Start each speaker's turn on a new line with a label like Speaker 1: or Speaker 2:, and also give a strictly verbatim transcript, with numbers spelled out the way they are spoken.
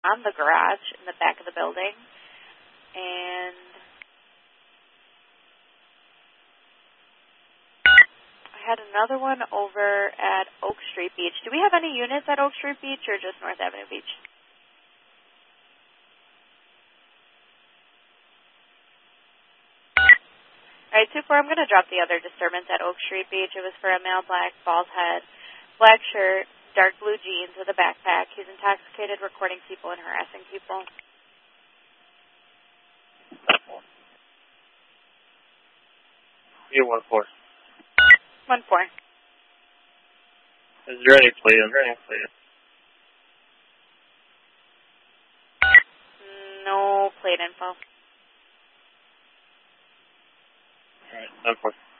Speaker 1: on the garage in the back of the building. And I had another one over at Oak Street Beach. Do we have any units at Oak Street Beach or just North Avenue Beach? All right, two four, I'm going to drop the other disturbance at Oak Street Beach. It was for a male, black, bald head, black shirt, dark blue jeans with a backpack. He's intoxicated, recording people and harassing people.
Speaker 2: Yeah, one four.
Speaker 1: One four.
Speaker 2: Is there any plate? Is there any plate?
Speaker 1: No plate info.
Speaker 2: All right, one four.